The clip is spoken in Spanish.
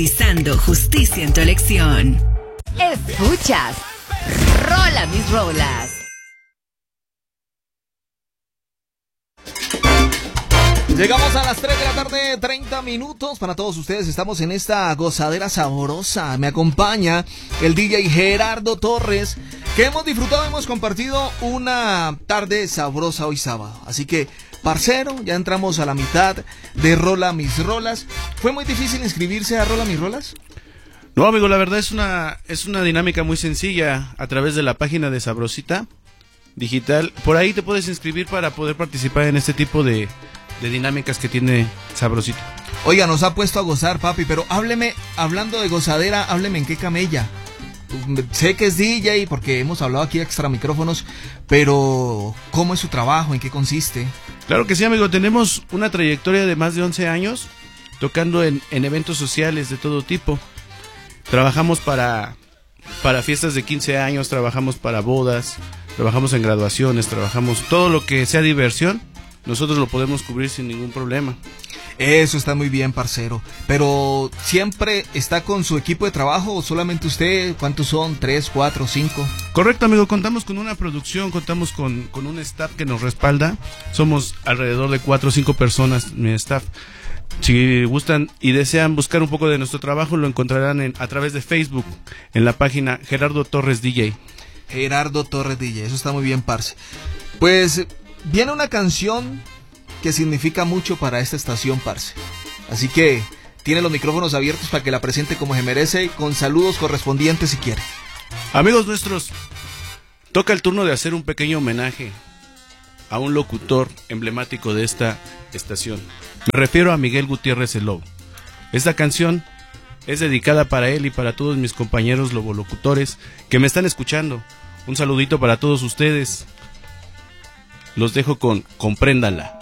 Garantizando justicia en tu elección. Escuchas Rola Mis Rolas. Llegamos a las 3 de la tarde, 30 minutos para todos ustedes. Estamos en esta gozadera sabrosa. Me acompaña el DJ Gerardo Torres, que hemos disfrutado, hemos compartido una tarde sabrosa hoy sábado. Así que, parcero, ya entramos a la mitad de Rola Mis Rolas. ¿Fue muy difícil inscribirse a Rola Mis Rolas? No, amigo, la verdad es una dinámica muy sencilla a través de la página de Sabrosita Digital. Por ahí te puedes inscribir para poder participar en este tipo de dinámicas que tiene Sabrosita. Oiga, nos ha puesto a gozar, papi, pero hábleme, hablando de gozadera, hábleme en qué camella. Sé que es DJ porque hemos hablado aquí extra micrófonos, pero ¿cómo es su trabajo? ¿En qué consiste? Claro que sí, amigo, tenemos una trayectoria de más de 11 años tocando en eventos sociales de todo tipo. Trabajamos para fiestas de 15 años, trabajamos para bodas, trabajamos en graduaciones, trabajamos todo lo que sea diversión. Nosotros lo podemos cubrir sin ningún problema. Eso está muy bien, parcero. Pero, ¿siempre está con su equipo de trabajo o solamente usted? ¿Cuántos son? ¿3, 4, 5? Correcto, amigo. Contamos con una producción, contamos con un staff que nos respalda. Somos alrededor de 4 o 5 personas, mi staff. Si gustan y desean buscar un poco de nuestro trabajo, lo encontrarán a través de Facebook, en la página Gerardo Torres DJ. Gerardo Torres DJ, eso está muy bien, parce. Pues viene una canción que significa mucho para esta estación, parce. Así que tiene los micrófonos abiertos para que la presente como se merece, con saludos correspondientes si quiere. Amigos nuestros, toca el turno de hacer un pequeño homenaje a un locutor emblemático de esta estación. Me refiero a Miguel Gutiérrez el Lobo. Esta canción es dedicada para él y para todos mis compañeros lobolocutores que me están escuchando. Un saludito para todos ustedes. Los dejo con Compréndanla.